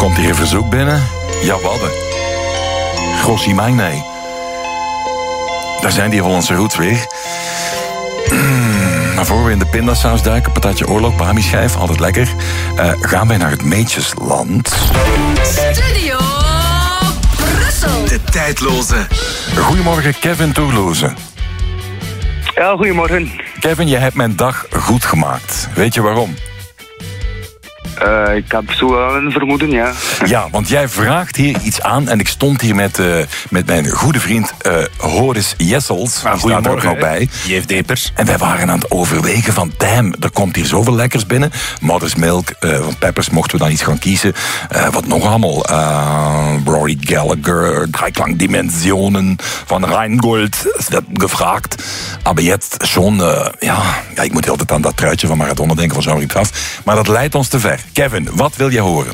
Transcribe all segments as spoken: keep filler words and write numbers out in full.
komt hier een verzoek binnen. Ja, wadden. Grossi Magnei. Daar zijn die Hollandse roots weer. Mm, maar voor we in de pindasaus duiken, patatje oorlog, Bami-schijf, altijd lekker. Uh, gaan wij naar het Meetjesland. Studio Brussel. De tijdloze. Goedemorgen, Kevin Toerloze. Ja, goedemorgen. Kevin, je hebt mijn dag goed gemaakt. Weet je waarom? Uh, ik heb zo wel een vermoeden, ja. Ja, want jij vraagt hier iets aan en ik stond hier met, uh, met mijn goede vriend uh, Horis Jessels. Ah, die staat er ook nog bij. J F Depers. En wij waren aan het overwegen van, damn, er komt hier zoveel lekkers binnen. Mother's Milk, uh, van Peppers mochten we dan iets gaan kiezen. Uh, wat nog allemaal? Uh, Rory Gallagher, Dreiklangdimensionen van Rheingold. Is dat gevraagd. Maar jetzt schon, uh, ja, ja, ik moet altijd aan dat truitje van Maradona denken van Jean-Luc Graf. Maar dat leidt ons te ver. Kevin, wat wil je horen?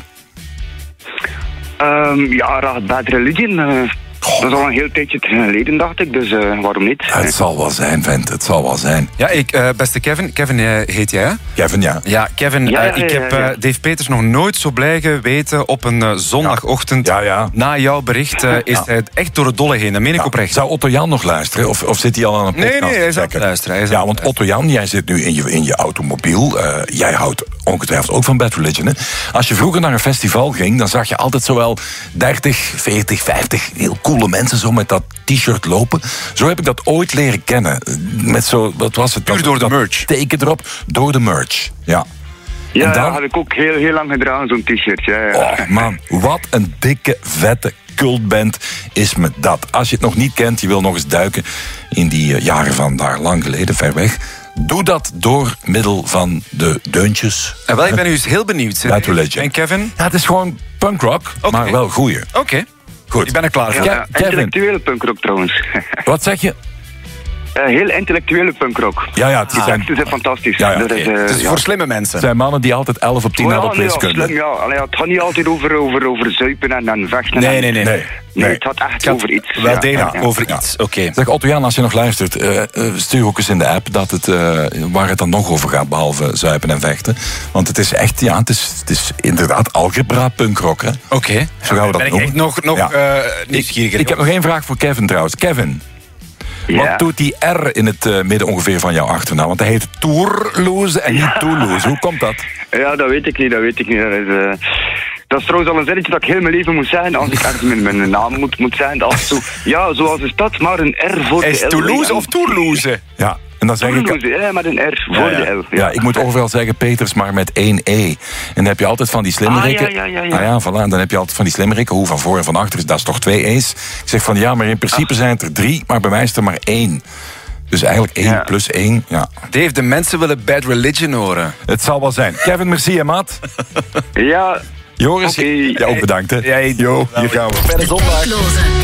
Um, ja, Raad Bad Religion. Uh, dat is al een heel tijdje geleden, dacht ik. Dus uh, waarom niet? Het zal wel zijn, vent. Het zal wel zijn. Ja, ik, uh, beste Kevin. Kevin uh, heet jij, hè? Kevin, ja. Ja, Kevin, Ja, ja, uh, ik ja, heb ja, ja. uh, Dave Peters nog nooit zo blij geweten op een uh, zondagochtend. Ja, ja. Na jouw bericht uh, is Ja. hij echt door het dolle heen. Dat meen ik Ja, oprecht. zou Otto Jan nog luisteren? Of, of zit hij al aan een podcast? Nee, nee, hij is te aan het checken? luisteren, hij is aan Ja, het want Otto Jan, jij zit nu in je, in je automobiel. Uh, jij houdt ongetwijfeld ook van Bad Religion. Hè? Als je vroeger naar een festival ging, dan zag je altijd zowel dertig, veertig, vijftig heel coole mensen zo met dat t-shirt lopen. Zo heb ik dat ooit leren kennen. Met zo, wat was het? Puur Dat- door de dat merch. Teken erop, door de merch. Ja. Ja, En dan- dat had ik ook heel, heel lang gedragen, zo'n t-shirt. Ja, ja. Oh man, wat een dikke, vette cultband is met dat. Als je het nog niet kent, je wil nog eens duiken in die uh, jaren van daar lang geleden, ver weg. Doe dat door middel van de deuntjes. En wel, ik ben nu eens heel benieuwd. Bad Religion. En Kevin? Ja, het is gewoon punkrock, Oké. maar wel goeie. Oké. Okay. Goed. Ik ben er klaar voor. Ja. Ja, Kevin. intellectuele punkrock trouwens. Wat zeg je? Uh, heel intellectuele punkrock. Ja, ja, het Die zijn, teksten zijn fantastisch. Ja, ja, Dat is, Okay. uh, Het is ja. voor slimme mensen. het zijn mannen die altijd elf op tien Oh, ja, hadden op nee, ja, wiskunde. slim, ja. Allee, het gaat niet altijd over, over, over zuipen en, en vechten. Nee, en- nee, nee. Nee, Nee, nee. het gaat echt Het gaat over iets. Wel Ja, degelijk ja, ja. over Ja. iets. Oké. Zeg, Otto Jan, als je nog luistert, uh, uh, stuur ook eens in de app dat het, uh, waar het dan nog over gaat, behalve zuipen en vechten. Want het is echt, ja, het is, het is inderdaad algebra punkrock, hè. Oké. Zo gaan we dat ben ik noemen. echt nog, nog Ja. uh, Ik, nieuwsgieriger. ik heb nog één vraag voor Kevin trouwens. Kevin, Ja. wat doet die R in het uh, midden ongeveer van jouw achternaam? Want hij heet Toerloze en niet Toulouse. Hoe komt dat? Ja, dat weet ik niet, dat weet ik niet. Dat is, uh, dat is trouwens al een zinnetje dat ik heel mijn leven moet zijn als ik ergens mijn, mijn naam moet, moet zijn. Dat is zo, ja, zoals de stad, maar een R voor Is de L. Toulouse of Toulouse? Ja, en dan zeg ik... Toulouse, ja, met een R Ja, voor ja. de L. Ja, ik moet overal zeggen Peters, maar met één E. En dan heb je altijd van die slimmerikken. Ah, ja, ja, ja, ja. Ah ja, voilà. En dan heb je altijd van die slimmerikken. Hoe van voor en van achter, dat is toch twee E's. Ik zeg van ja, maar in principe zijn het er drie, maar bij mij is er maar één. Dus eigenlijk één Ja. plus één, ja. Dave, de mensen willen Bad Religion horen. Het zal wel zijn. Kevin, merci hè, maat. Ja, Joris, Oké. ja, ook bedankt hè. Jij- Jo, hier gaan we. De tijdloze.